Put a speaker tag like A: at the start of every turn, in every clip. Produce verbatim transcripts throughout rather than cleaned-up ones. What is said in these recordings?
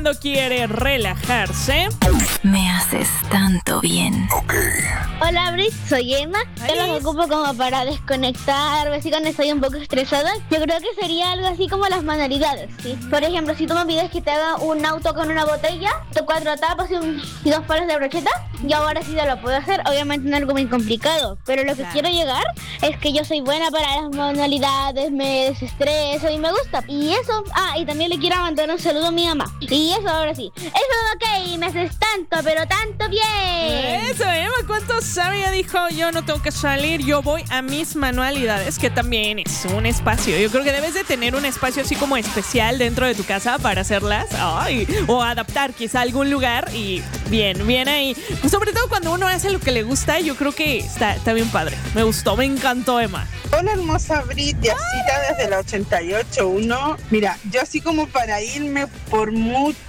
A: cuando quiere relajarse.
B: Me haces tanto bien.
C: Ok.
D: Hola, Brit, soy Emma.
A: Ay.
D: Yo los ocupo como para desconectar, así cuando estoy un poco estresada. Yo creo que sería algo así como las manualidades, ¿sí? Por ejemplo, si tú me pides que te haga un auto con una botella, cuatro tapas y, un, y dos palos de brocheta, yo ahora sí te lo puedo hacer. Obviamente no es algo muy complicado, pero lo que
A: Claro.
D: quiero llegar es que yo soy buena para las manualidades, me desestreso y me gusta. Y eso, ah, y también le quiero mandar un saludo a mi mamá. Y eso ahora sí. Eso, ok, me haces tanto, pero tanto bien.
A: Eso, Emma, ¿cuánto sabe? Ya dijo, yo no tengo que salir, yo voy a mis manualidades, que también es un espacio. Yo creo que debes de tener un espacio así como especial dentro de tu casa para hacerlas. Ay, o adaptar quizá a algún lugar y bien, bien ahí. Pues sobre todo cuando uno hace lo que le gusta, yo creo que está, está bien padre. Me gustó, me encantó, Emma.
E: Hola, hermosa Brit, Yacita desde la ochenta y ocho punto uno. Mira, yo así como para irme por muchos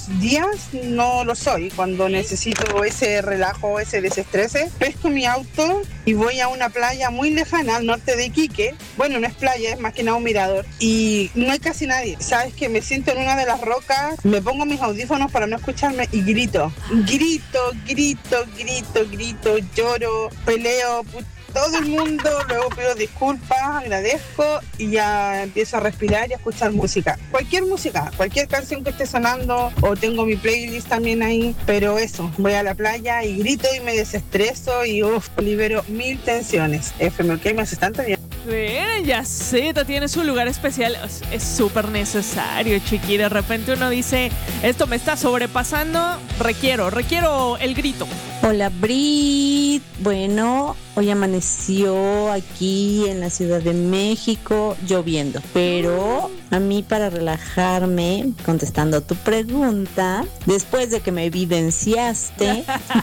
E: días no lo soy. Cuando necesito ese relajo, ese desestrese, pesco mi auto y voy a una playa muy lejana al norte de Iquique. Bueno, no es playa, es más que nada un mirador. Y no hay casi nadie. ¿Sabes qué? Me siento en una de las rocas, me pongo mis audífonos para no escucharme y grito. Grito, grito, grito, grito, lloro, peleo, put- todo el mundo, luego pido disculpas, agradezco y ya empiezo a respirar y a escuchar música. Cualquier música, cualquier canción que esté sonando, o tengo mi playlist también ahí, pero eso, voy a la playa y grito y me desestreso y uff, libero mil tensiones. F M, ok, me hace tanto bien.
A: Bien, Yacita tiene su lugar especial. Es- Es súper necesario, chiqui. De repente uno dice, esto me está sobrepasando, requiero, requiero el grito.
F: Hola Brit, bueno, hoy amaneció aquí en la Ciudad de México lloviendo, pero a mí para relajarme, contestando tu pregunta, después de que me evidenciaste,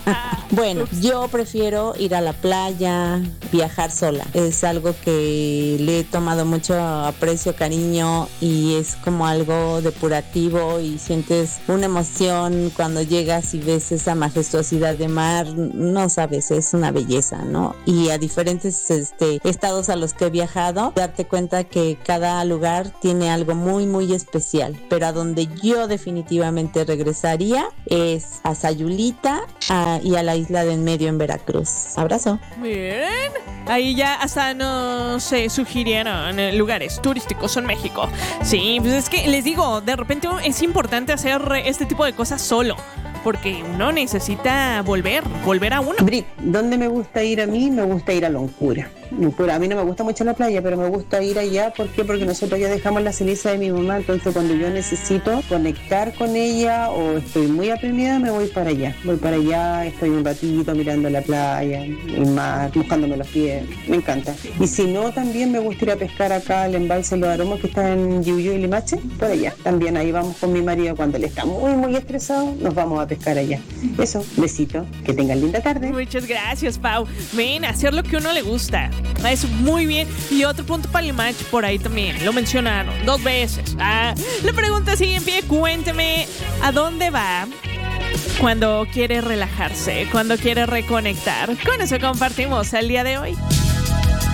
F: bueno, yo prefiero ir a la playa, viajar sola, es algo que le he tomado mucho aprecio, cariño y es como algo depurativo y sientes una emoción cuando llegas y ves esa majestuosidad de mar. No sabes, es una belleza, ¿no? Y a diferentes este, estados a los que he viajado, darte cuenta que cada lugar tiene algo muy, muy especial. Pero a donde yo definitivamente regresaría es a Sayulita a- y a la isla de En Medio en Veracruz. Abrazo.
A: Bien. Ahí ya hasta nos se sugirieron eh, lugares turísticos en México. Sí, pues es que les digo, de repente es importante hacer este tipo de cosas solo. Porque uno necesita volver, volver a uno.
G: Brit, ¿dónde me gusta ir a mí? Me gusta ir a Loncura. Loncura. A mí no me gusta mucho la playa, pero me gusta ir allá. ¿Por qué? Porque nosotros ya dejamos la ceniza de mi mamá, entonces cuando yo necesito conectar con ella o estoy muy aprendida, me voy para allá. Voy para allá, estoy un ratito mirando la playa, el mar, mojándome los pies. Me encanta. Y si no, también me gusta ir a pescar acá al embalse Los Aromos, que está en Yuyú y Limache, por allá. También ahí vamos con mi marido cuando él está muy, muy estresado, nos vamos a pescar allá. Eso, besito, que tengan linda tarde.
A: Muchas gracias, Pau. Ven, hacer lo que uno le gusta. Eso, muy bien. Y otro punto para el match por ahí también. Lo mencionaron dos veces. Ah, la pregunta sigue en pie. Cuénteme, ¿a dónde va cuando quiere relajarse? Cuando quiere reconectar. Con eso compartimos el día de hoy.